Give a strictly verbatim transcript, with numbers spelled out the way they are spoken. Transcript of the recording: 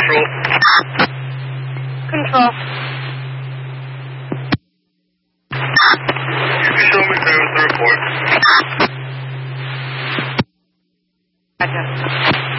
Control. Control. You can show me clear with the report. Gotcha.